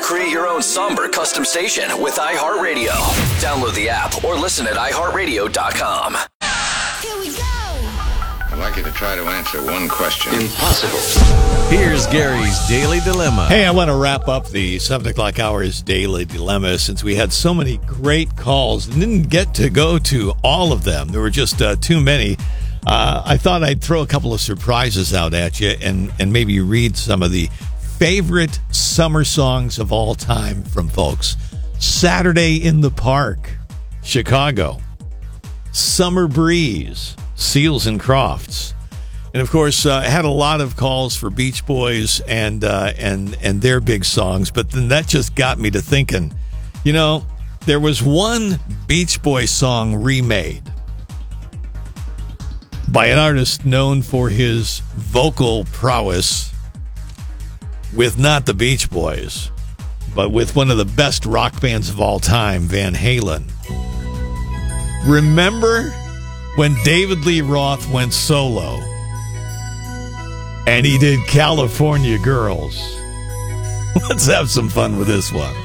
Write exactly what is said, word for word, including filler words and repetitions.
Create your own somber custom station with iHeartRadio. Download the app or listen at i heart radio dot com. Here we go. I'd like you to try to answer one question. Impossible. Here's Gary's Daily Dilemma. Hey, I want to wrap up the seven o'clock hour's Daily Dilemma since we had so many great calls and didn't get to go to all of them. There were just uh, too many. Uh, I thought I'd throw a couple of surprises out at you and, and maybe read some of the favorite summer songs of all time from folks. Saturday in the Park, Chicago. Summer Breeze, Seals and Crofts. And, of course, uh, had a lot of calls for Beach Boys and, uh, and, and their big songs. But then that just got me to thinking, you know, there was one Beach Boy song remade by an artist known for his vocal prowess with not the Beach Boys, but with one of the best rock bands of all time, Van Halen. Remember when David Lee Roth went solo and he did California Girls? Let's have some fun with this one.